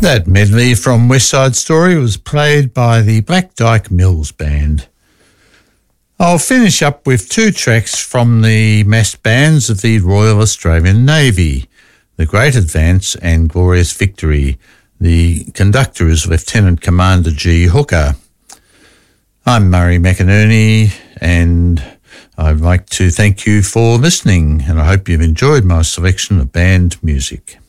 That medley from West Side Story was played by the Black Dyke Mills Band. I'll finish up with two tracks from the massed bands of the Royal Australian Navy, The Great Advance and Glorious Victory. The conductor is Lieutenant Commander G. Hooker. I'm Murray McInerney, and I'd like to thank you for listening, and I hope you've enjoyed my selection of band music.